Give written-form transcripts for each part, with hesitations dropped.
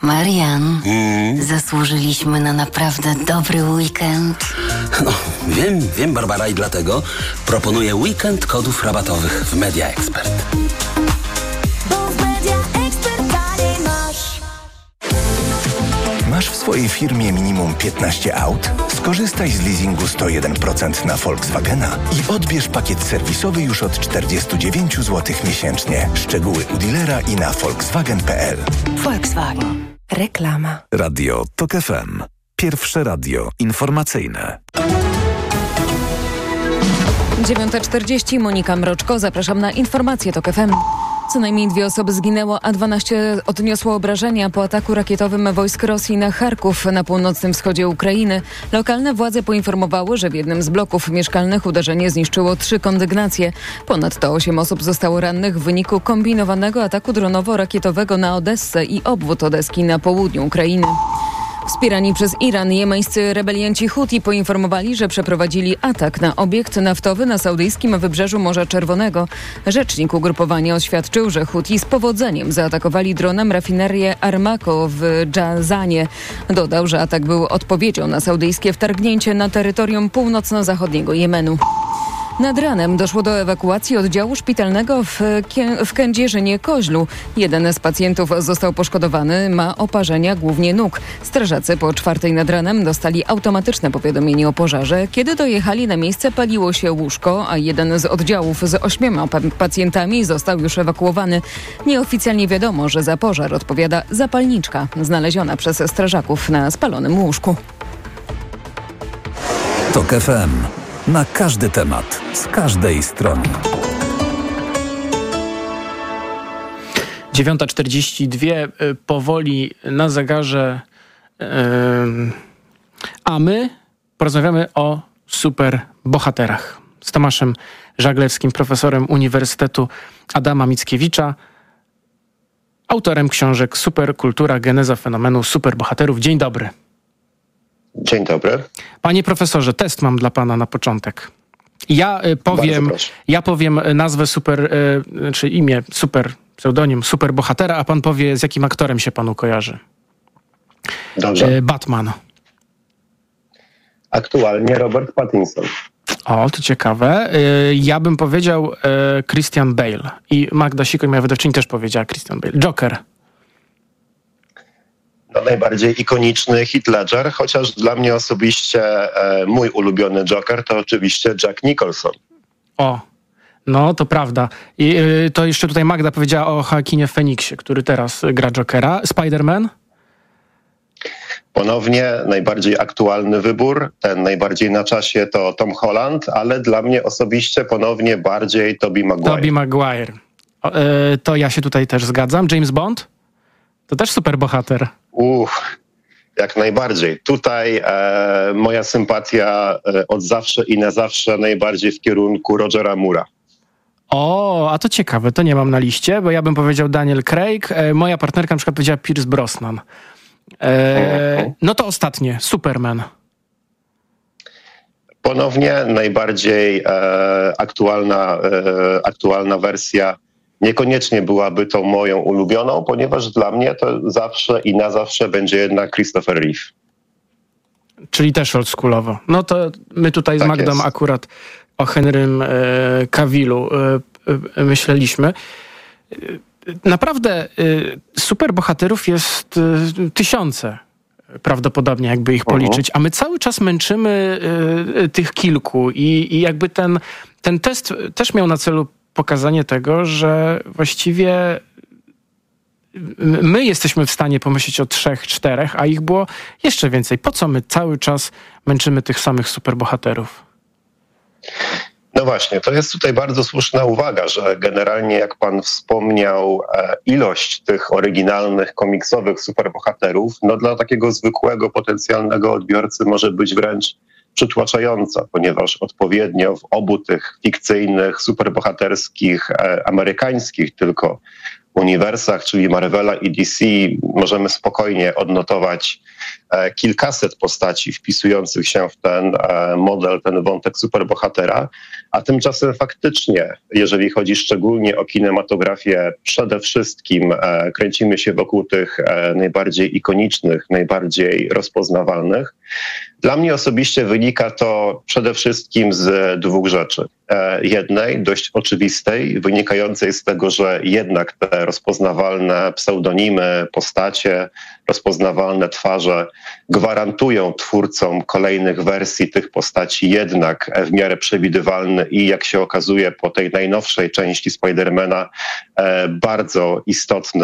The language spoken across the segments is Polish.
Marian, zasłużyliśmy na naprawdę dobry weekend. No, wiem, Barbara, i dlatego proponuję weekend kodów rabatowych w Media Expert. Bo w Media Expert taniej masz. Masz w swojej firmie minimum 15 aut? Skorzystaj z leasingu 101% na Volkswagena i odbierz pakiet serwisowy już od 49 zł miesięcznie. Szczegóły u dealera i na volkswagen.pl. Volkswagen. Reklama. Radio TOK FM. Pierwsze radio informacyjne. 9:40, Monika Mroczko, zapraszam na informacje TOK FM. Co najmniej 2 osoby zginęło, a 12 odniosło obrażenia po ataku rakietowym wojsk Rosji na Charków na północnym wschodzie Ukrainy. Lokalne władze poinformowały, że w jednym z bloków mieszkalnych uderzenie zniszczyło 3 kondygnacje. Ponadto 8 osób zostało rannych w wyniku kombinowanego ataku dronowo-rakietowego na Odessę i obwód Odeski na południu Ukrainy. Wspierani przez Iran jemeńscy rebelianci Huti poinformowali, że przeprowadzili atak na obiekt naftowy na saudyjskim wybrzeżu Morza Czerwonego. Rzecznik ugrupowania oświadczył, że Huti z powodzeniem zaatakowali dronem rafinerię Aramco w Dżazanie. Dodał, że atak był odpowiedzią na saudyjskie wtargnięcie na terytorium północno-zachodniego Jemenu. Nad ranem doszło do ewakuacji oddziału szpitalnego w Kędzierzynie-Koźlu. Jeden z pacjentów został poszkodowany, ma oparzenia głównie nóg. Strażacy po 4:00 nad ranem dostali automatyczne powiadomienie o pożarze. Kiedy dojechali na miejsce, paliło się łóżko, a jeden z oddziałów z 8 pacjentami został już ewakuowany. Nieoficjalnie wiadomo, że za pożar odpowiada zapalniczka znaleziona przez strażaków na spalonym łóżku. TOK FM. Na każdy temat, z każdej strony. 9:42, powoli na zegarze, a my porozmawiamy o superbohaterach z Tomaszem Żaglewskim, profesorem Uniwersytetu Adama Mickiewicza, autorem książek Superkultura, geneza fenomenu superbohaterów. Dzień dobry. Dzień dobry. Panie profesorze, test mam dla pana na początek. Ja powiem nazwę czy imię pseudonim superbohatera, a pan powie, z jakim aktorem się panu kojarzy. Dobrze. Batman. Aktualnie Robert Pattinson. O, to ciekawe. Ja bym powiedział Christian Bale. I Magda Sikoń, moja wydawczyni, też powiedziała Christian Bale. Joker. No, najbardziej ikoniczny Heath Ledger, chociaż dla mnie osobiście mój ulubiony Joker to oczywiście Jack Nicholson. O, no to prawda. I to jeszcze tutaj Magda powiedziała o Joaquinie Phoenixie, który teraz gra Jokera. Spider-Man? Ponownie najbardziej aktualny wybór, ten najbardziej na czasie to Tom Holland, ale dla mnie osobiście ponownie bardziej Tobey Maguire. Tobey Maguire. To ja się tutaj też zgadzam. James Bond? To też superbohater. Jak najbardziej. Tutaj moja sympatia od zawsze i na zawsze najbardziej w kierunku Rogera Moore'a. O, a to ciekawe, to nie mam na liście, bo ja bym powiedział Daniel Craig. Moja partnerka na przykład powiedziała Pierce Brosnan. No to ostatnie, Superman. Ponownie najbardziej aktualna wersja. Niekoniecznie byłaby tą moją ulubioną, ponieważ dla mnie to zawsze i na zawsze będzie jednak Christopher Reeve. Czyli też oldschoolowo. No to my tutaj tak z Magdą jest. Akurat o Henrym Cavillu myśleliśmy. Naprawdę superbohaterów jest tysiące prawdopodobnie, jakby ich policzyć, a my cały czas męczymy tych kilku i jakby ten test też miał na celu pokazanie tego, że właściwie my jesteśmy w stanie pomyśleć o 3, 4, a ich było jeszcze więcej. Po co my cały czas męczymy tych samych superbohaterów? No właśnie, to jest tutaj bardzo słuszna uwaga, że generalnie jak pan wspomniał, ilość tych oryginalnych, komiksowych superbohaterów, no dla takiego zwykłego, potencjalnego odbiorcy może być wręcz przytłaczająca, ponieważ odpowiednio w obu tych fikcyjnych, superbohaterskich, amerykańskich tylko uniwersach, czyli Marvela i DC, możemy spokojnie odnotować kilkaset postaci wpisujących się w ten model, ten wątek superbohatera, a tymczasem faktycznie, jeżeli chodzi szczególnie o kinematografię, przede wszystkim kręcimy się wokół tych najbardziej ikonicznych, najbardziej rozpoznawalnych. Dla mnie osobiście wynika to przede wszystkim z dwóch rzeczy. Jednej, dość oczywistej, wynikającej z tego, że jednak te rozpoznawalne pseudonimy, postacie, rozpoznawalne twarze gwarantują twórcom kolejnych wersji tych postaci jednak w miarę przewidywalny i jak się okazuje po tej najnowszej części Spidermana bardzo istotny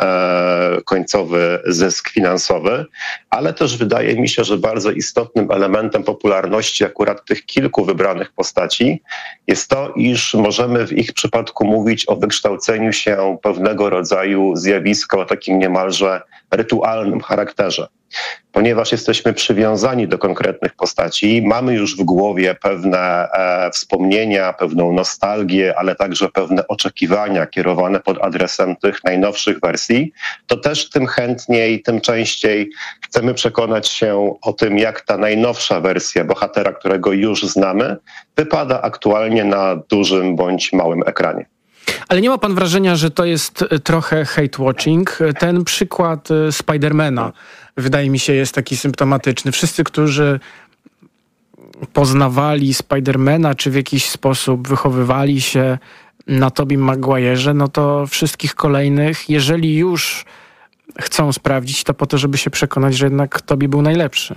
końcowy zysk finansowy, ale też wydaje mi się, że bardzo istotnym elementem popularności akurat tych kilku wybranych postaci jest to, iż możemy w ich przypadku mówić o wykształceniu się pewnego rodzaju zjawiska o takim niemalże rytualnym charakterze. Ponieważ jesteśmy przywiązani do konkretnych postaci, mamy już w głowie pewne wspomnienia, pewną nostalgię, ale także pewne oczekiwania kierowane pod adresem tych najnowszych wersji, to też tym chętniej, tym częściej chcemy przekonać się o tym, jak ta najnowsza wersja bohatera, którego już znamy, wypada aktualnie na dużym bądź małym ekranie. Ale nie ma pan wrażenia, że to jest trochę hate-watching? Ten przykład Spidermana, wydaje mi się, jest taki symptomatyczny. Wszyscy, którzy poznawali Spidermana, czy w jakiś sposób wychowywali się na Tobey Maguire'ze, no to wszystkich kolejnych, jeżeli już chcą sprawdzić, to po to, żeby się przekonać, że jednak Tobey był najlepszy.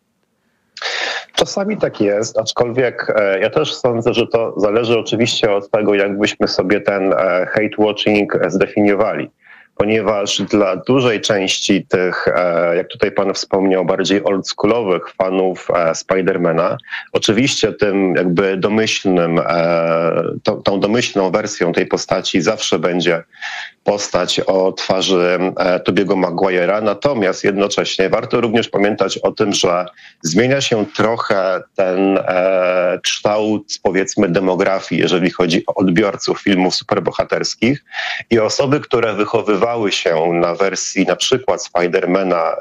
Czasami tak jest, aczkolwiek ja też sądzę, że to zależy oczywiście od tego, jakbyśmy sobie ten hate-watching zdefiniowali. Ponieważ dla dużej części tych, jak tutaj pan wspomniał, bardziej oldschoolowych fanów Spidermana, oczywiście tym jakby domyślnym, tą domyślną wersją tej postaci zawsze będzie postać o twarzy Tobey'ego Maguire'a, natomiast jednocześnie warto również pamiętać o tym, że zmienia się trochę ten kształt, powiedzmy, demografii, jeżeli chodzi o odbiorców filmów superbohaterskich i osoby, które wychowywały się na wersji na przykład Spidermana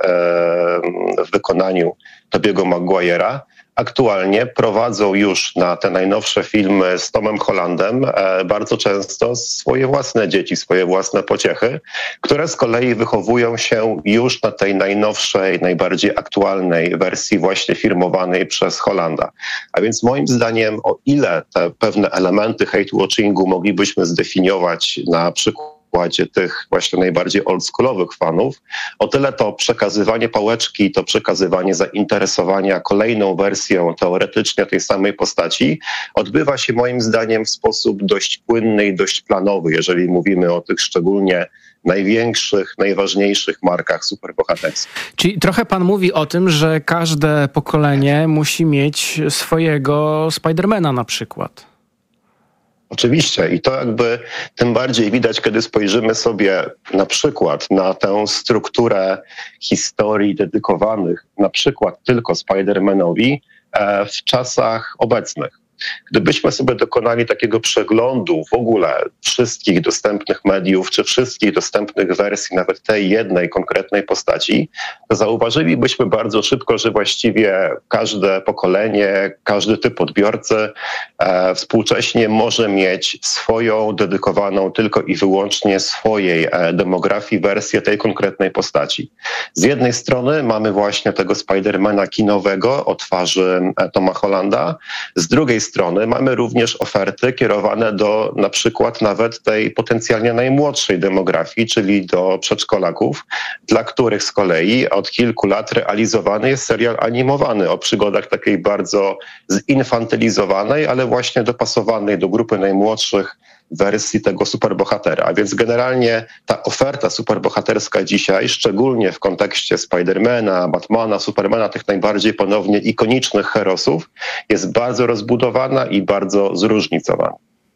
w wykonaniu Tobey'ego Maguire'a, aktualnie prowadzą już na te najnowsze filmy z Tomem Hollandem bardzo często swoje własne dzieci, swoje własne pociechy, które z kolei wychowują się już na tej najnowszej, najbardziej aktualnej wersji właśnie firmowanej przez Hollanda. A więc moim zdaniem, o ile te pewne elementy hate-watchingu moglibyśmy zdefiniować na przykładzie tych właśnie najbardziej oldschoolowych fanów, o tyle to przekazywanie pałeczki, to przekazywanie zainteresowania kolejną wersją teoretycznie tej samej postaci odbywa się moim zdaniem w sposób dość płynny i dość planowy, jeżeli mówimy o tych szczególnie największych, najważniejszych markach superbohaterskich. Czyli trochę pan mówi o tym, że każde pokolenie musi mieć swojego Spidermana na przykład. Oczywiście i to jakby tym bardziej widać, kiedy spojrzymy sobie na przykład na tę strukturę historii dedykowanych na przykład tylko Spider-Manowi w czasach obecnych. Gdybyśmy sobie dokonali takiego przeglądu w ogóle wszystkich dostępnych mediów, czy wszystkich dostępnych wersji, nawet tej jednej konkretnej postaci, to zauważylibyśmy bardzo szybko, że właściwie każde pokolenie, każdy typ odbiorcy współcześnie może mieć swoją dedykowaną tylko i wyłącznie swojej demografii wersję tej konkretnej postaci. Z jednej strony mamy właśnie tego Spidermana kinowego o twarzy Toma Hollanda, z drugiej strony mamy również oferty kierowane do na przykład nawet tej potencjalnie najmłodszej demografii, czyli do przedszkolaków, dla których z kolei od kilku lat realizowany jest serial animowany o przygodach takiej bardzo zinfantylizowanej, ale właśnie dopasowanej do grupy najmłodszych wersji tego superbohatera. A więc generalnie ta oferta superbohaterska dzisiaj, szczególnie w kontekście Spidermana, Batmana, Supermana, tych najbardziej ponownie ikonicznych herosów, jest bardzo rozbudowana i bardzo zróżnicowana.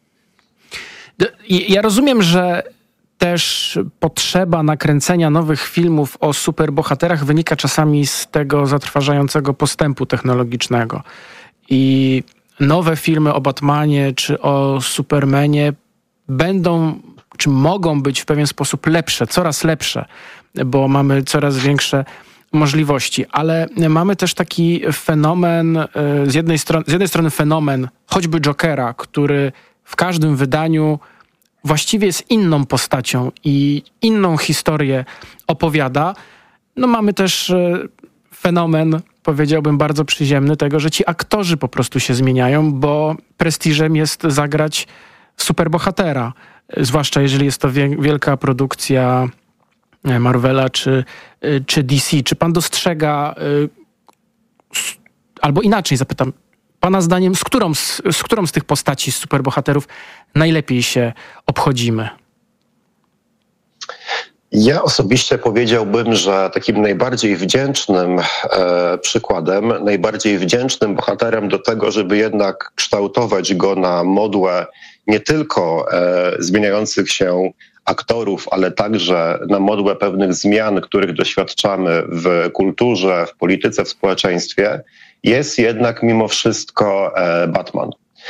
Ja rozumiem, że też potrzeba nakręcenia nowych filmów o superbohaterach wynika czasami z tego zatrważającego postępu technologicznego. I nowe filmy o Batmanie czy o Supermanie będą czy mogą być w pewien sposób lepsze, coraz lepsze, bo mamy coraz większe możliwości, ale mamy też taki fenomen, z jednej strony fenomen choćby Jokera, który w każdym wydaniu właściwie jest inną postacią i inną historię opowiada. No mamy też fenomen, powiedziałbym, bardzo przyziemny tego, że ci aktorzy po prostu się zmieniają, bo prestiżem jest zagrać superbohatera. Zwłaszcza jeżeli jest to wielka produkcja Marvela czy DC. Czy pan dostrzega, albo inaczej zapytam, pana zdaniem, z którą z tych postaci, z superbohaterów najlepiej się obchodzimy? Ja osobiście powiedziałbym, że takim najbardziej wdzięcznym przykładem, najbardziej wdzięcznym bohaterem do tego, żeby jednak kształtować go na modłę nie tylko zmieniających się aktorów, ale także na modłę pewnych zmian, których doświadczamy w kulturze, w polityce, w społeczeństwie, jest jednak mimo wszystko Batman.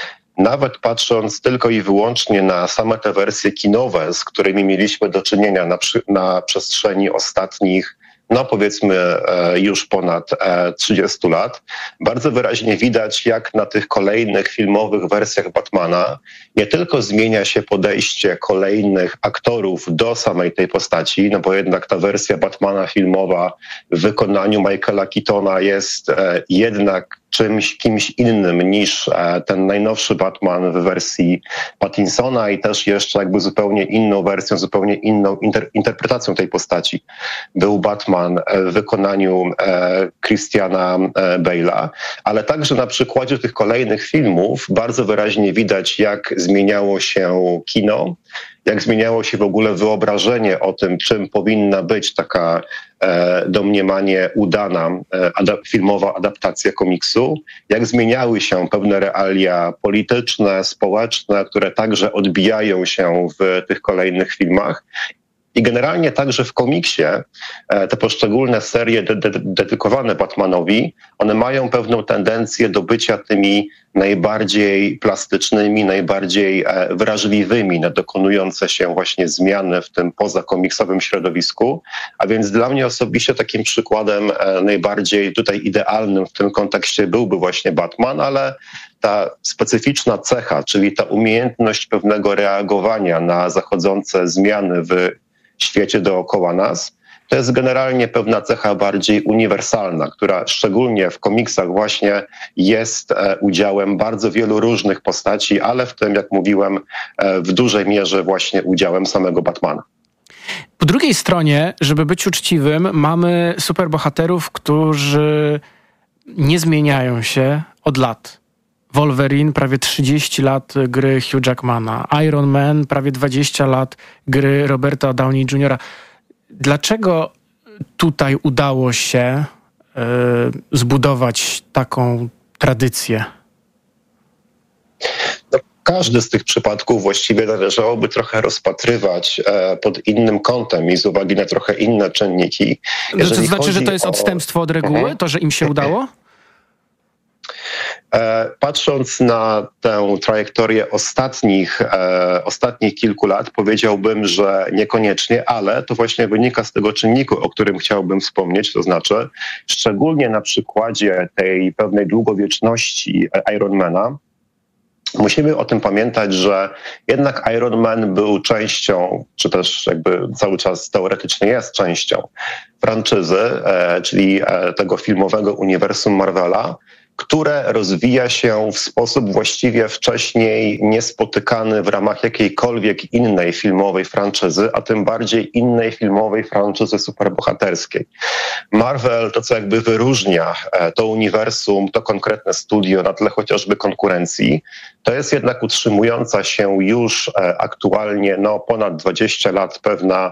Nawet patrząc tylko i wyłącznie na same te wersje kinowe, z którymi mieliśmy do czynienia na przestrzeni ostatnich, no powiedzmy już ponad 30 lat, bardzo wyraźnie widać, jak na tych kolejnych filmowych wersjach Batmana nie tylko zmienia się podejście kolejnych aktorów do samej tej postaci, no bo jednak ta wersja Batmana filmowa w wykonaniu Michaela Keatona jest jednak kimś innym niż ten najnowszy Batman w wersji Pattinsona i też jeszcze jakby zupełnie inną wersją, zupełnie inną interpretacją tej postaci. Był Batman w wykonaniu Christiana Bale'a, ale także na przykładzie tych kolejnych filmów bardzo wyraźnie widać, jak zmieniało się kino, jak zmieniało się w ogóle wyobrażenie o tym, czym powinna być taka domniemanie udana filmowa adaptacja komiksu, jak zmieniały się pewne realia polityczne, społeczne, które także odbijają się w tych kolejnych filmach. I generalnie także w komiksie te poszczególne serie dedykowane Batmanowi, one mają pewną tendencję do bycia tymi najbardziej plastycznymi, najbardziej wrażliwymi na dokonujące się właśnie zmiany w tym pozakomiksowym środowisku. A więc dla mnie osobiście takim przykładem najbardziej tutaj idealnym w tym kontekście byłby właśnie Batman, ale ta specyficzna cecha, czyli ta umiejętność pewnego reagowania na zachodzące zmiany w świecie dookoła nas, to jest generalnie pewna cecha bardziej uniwersalna, która szczególnie w komiksach właśnie jest udziałem bardzo wielu różnych postaci, ale w tym, jak mówiłem, w dużej mierze właśnie udziałem samego Batmana. Po drugiej stronie, żeby być uczciwym, mamy superbohaterów, którzy nie zmieniają się od lat. Wolverine, prawie 30 lat gry Hugh Jackmana. Iron Man, prawie 20 lat gry Roberta Downey Jr. Dlaczego tutaj udało się zbudować taką tradycję? No, każdy z tych przypadków właściwie należałoby trochę rozpatrywać pod innym kątem i z uwagi na trochę inne czynniki. To znaczy, że to jest odstępstwo od reguły? To, że im się udało? Patrząc na tę trajektorię ostatnich kilku lat, powiedziałbym, że niekoniecznie, ale to właśnie wynika z tego czynniku, o którym chciałbym wspomnieć, to znaczy szczególnie na przykładzie tej pewnej długowieczności Ironmana, musimy o tym pamiętać, że jednak Iron Man był częścią, czy też jakby cały czas teoretycznie jest częścią franczyzy, czyli tego filmowego uniwersum Marvela, które rozwija się w sposób właściwie wcześniej niespotykany w ramach jakiejkolwiek innej filmowej franczyzy, a tym bardziej innej filmowej franczyzy superbohaterskiej. Marvel, to co jakby wyróżnia to uniwersum, to konkretne studio na tle chociażby konkurencji, to jest jednak utrzymująca się już aktualnie ponad 20 lat pewna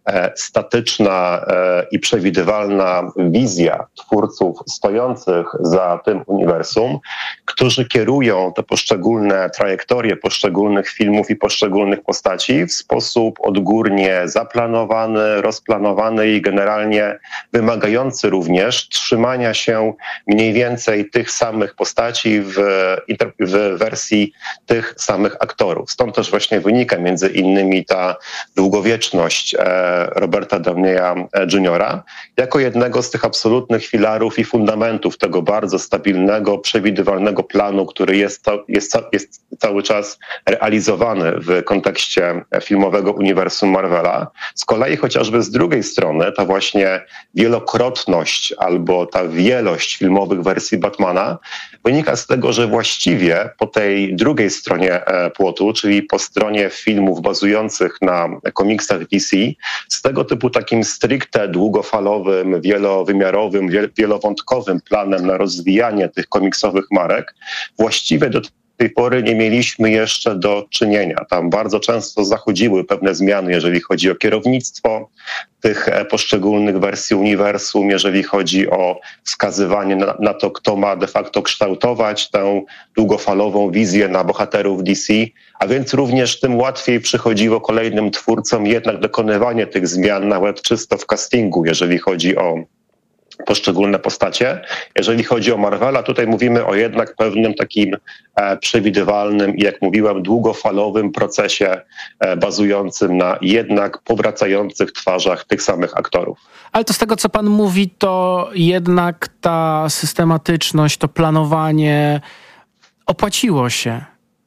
statyczna i przewidywalna wizja twórców stojących za tym uniwersum, którzy kierują te poszczególne trajektorie poszczególnych filmów i poszczególnych postaci w sposób odgórnie zaplanowany, rozplanowany i generalnie wymagający również trzymania się mniej więcej tych samych postaci w wersji tych samych aktorów. Stąd też właśnie wynika między innymi ta długowieczność Roberta Downeya Jr. jako jednego z tych absolutnych filarów i fundamentów tego bardzo stabilnego, przewidywalnego planu, który jest cały czas realizowany w kontekście filmowego uniwersum Marvela. Z kolei chociażby z drugiej strony ta właśnie wielokrotność albo ta wielość filmowych wersji Batmana wynika z tego, że właściwie po tej drugiej stronie płotu, czyli po stronie filmów bazujących na komiksach DC, z tego typu takim stricte długofalowym, wielowymiarowym, wielowątkowym planem na rozwijanie tych komiksowych marek właściwie do tej pory nie mieliśmy jeszcze do czynienia. Tam bardzo często zachodziły pewne zmiany, jeżeli chodzi o kierownictwo tych poszczególnych wersji uniwersum, jeżeli chodzi o wskazywanie na to, kto ma de facto kształtować tę długofalową wizję na bohaterów DC, a więc również tym łatwiej przychodziło kolejnym twórcom jednak dokonywanie tych zmian nawet czysto w castingu, jeżeli chodzi o poszczególne postacie. Jeżeli chodzi o Marvela, tutaj mówimy o jednak pewnym takim przewidywalnym i, jak mówiłem, długofalowym procesie bazującym na jednak powracających twarzach tych samych aktorów. Ale to z tego, co pan mówi, to jednak ta systematyczność, to planowanie opłaciło się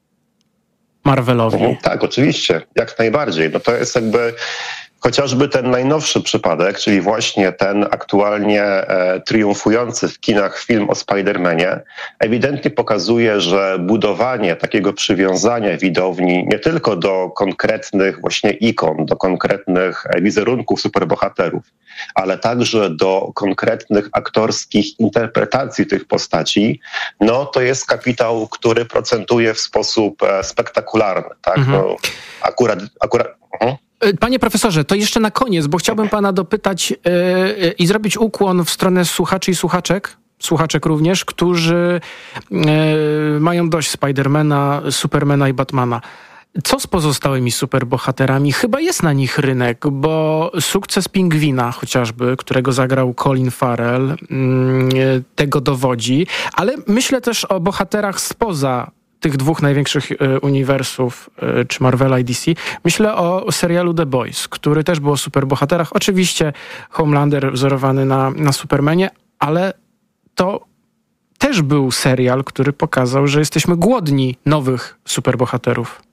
Marvelowi. Tak, oczywiście, jak najbardziej. No to jest jakby chociażby ten najnowszy przypadek, czyli właśnie ten aktualnie triumfujący w kinach film o Spider-Manie, ewidentnie pokazuje, że budowanie takiego przywiązania widowni nie tylko do konkretnych właśnie ikon, do konkretnych wizerunków superbohaterów, ale także do konkretnych aktorskich interpretacji tych postaci, no to jest kapitał, który procentuje w sposób spektakularny. Tak? No, akurat. Panie profesorze, to jeszcze na koniec, bo chciałbym pana dopytać i zrobić ukłon w stronę słuchaczy i słuchaczek również, którzy mają dość Spidermana, Supermana i Batmana. Co z pozostałymi superbohaterami? Chyba jest na nich rynek, bo sukces Pingwina chociażby, którego zagrał Colin Farrell, tego dowodzi, ale myślę też o bohaterach spoza tych dwóch największych uniwersów, czy Marvela i DC. Myślę o serialu The Boys, który też był o superbohaterach. Oczywiście Homelander wzorowany na Supermanie, ale to też był serial, który pokazał, że jesteśmy głodni nowych superbohaterów.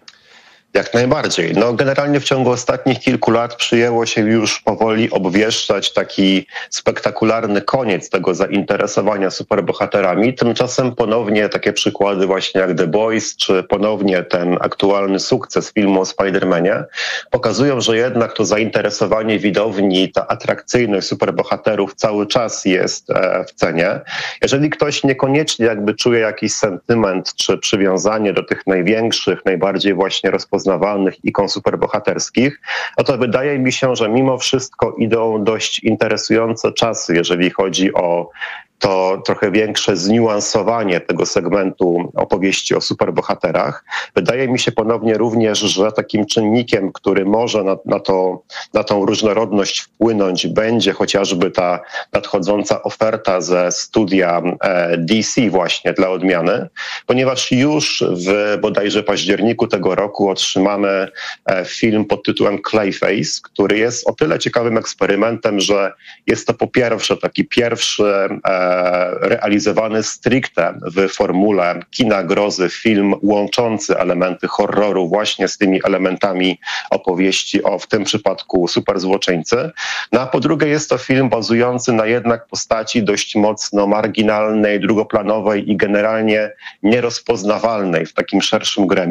Jak najbardziej. No, generalnie w ciągu ostatnich kilku lat przyjęło się już powoli obwieszczać taki spektakularny koniec tego zainteresowania superbohaterami. Tymczasem ponownie takie przykłady właśnie jak The Boys, czy ponownie ten aktualny sukces filmu o Spider-Manie pokazują, że jednak to zainteresowanie widowni, ta atrakcyjność superbohaterów cały czas jest w cenie. Jeżeli ktoś niekoniecznie jakby czuje jakiś sentyment czy przywiązanie do tych największych, najbardziej właśnie rozpoznawalnych ikon superbohaterskich, no to wydaje mi się, że mimo wszystko idą dość interesujące czasy, jeżeli chodzi o to trochę większe zniuansowanie tego segmentu opowieści o superbohaterach. Wydaje mi się ponownie również, że takim czynnikiem, który może na tą różnorodność wpłynąć, będzie chociażby ta nadchodząca oferta ze studia DC właśnie dla odmiany, ponieważ już w bodajże październiku tego roku otrzymamy film pod tytułem Clayface, który jest o tyle ciekawym eksperymentem, że jest to po pierwsze taki pierwszy realizowany stricte w formule kina grozy film łączący elementy horroru właśnie z tymi elementami opowieści o w tym przypadku superzłoczyńcy. No a po drugie jest to film bazujący na jednak postaci dość mocno marginalnej, drugoplanowej i generalnie nierozpoznawalnej w takim szerszym gremium.